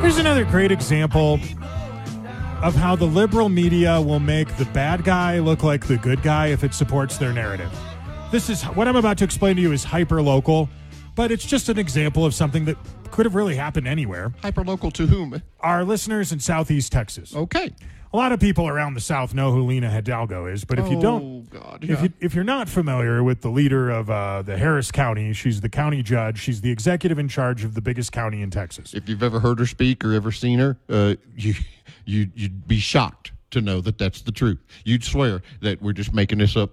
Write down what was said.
Here's another great example of how the liberal media will make the bad guy look like the good guy if it supports their narrative. This is what I'm about to explain to you is hyper-local, but it's just an example of something that could have really happened anywhere. Hyper-local to whom? Our listeners in Southeast Texas. Okay. A lot of people around the South know who Lena Hidalgo is, but if you don't, if you're not familiar with the leader of the Harris County, she's the county judge. She's the executive in charge of the biggest county in Texas. If you've ever heard her speak or ever seen her, you'd be shocked to know that that's the truth. You'd swear that we're just making this up